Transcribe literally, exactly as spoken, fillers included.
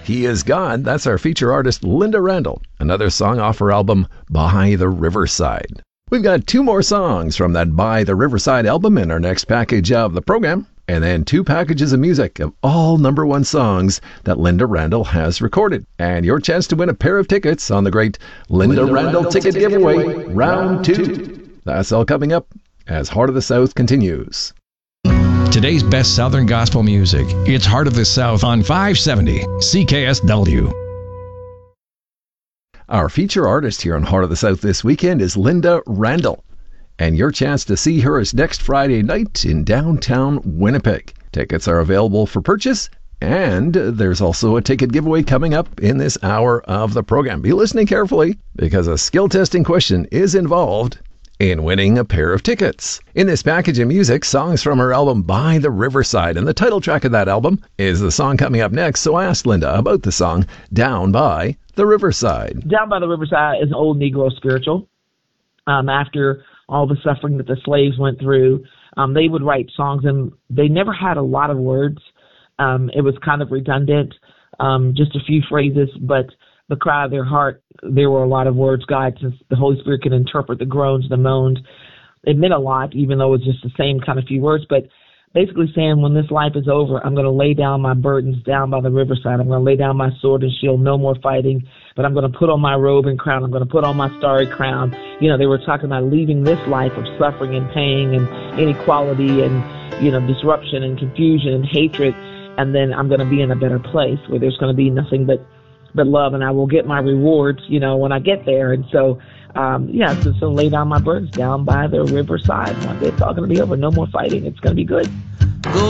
He Is God. That's our feature artist, Linda Randall. Another song off her album, By the Riverside. We've got two more songs from that By the Riverside album in our next package of the program, and then two packages of music of all number one songs that Linda Randall has recorded. And your chance to win a pair of tickets on the great Linda, Linda Randall, Randall Ticket, Ticket Giveaway, giveaway Round two. two. That's all coming up as Heart of the South continues. Today's best Southern gospel music. It's Heart of the South on five seventy C K S W. Our feature artist here on Heart of the South this weekend is Linda Randall. And your chance to see her is next Friday night in downtown Winnipeg. Tickets are available for purchase, and there's also a ticket giveaway coming up in this hour of the program. Be listening carefully, because a skill testing question is involved in winning a pair of tickets. In this package of music, songs from her album By the Riverside, and the title track of that album is the song coming up next. So I asked Linda about the song Down by the Riverside. Down by the Riverside is an old Negro spiritual. Um, after all the suffering that the slaves went through, um, they would write songs, and they never had a lot of words. Um, it was kind of redundant, um, just a few phrases, but the cry of their heart, there were a lot of words, God, since the Holy Spirit can interpret the groans, the moans. It meant a lot, even though it was just the same kind of few words, but basically saying, when this life is over, I'm going to lay down my burdens down by the riverside. I'm going to lay down my sword and shield, no more fighting, but I'm going to put on my robe and crown. I'm going to put on my starry crown. You know, they were talking about leaving this life of suffering and pain and inequality and, you know, disruption and confusion and hatred, and then I'm going to be in a better place where there's going to be nothing but but love, and I will get my rewards, you know, when I get there. And so, um, yeah, so, so lay down my burdens down by the riverside. One day it's all going to be over. No more fighting. It's going to be good.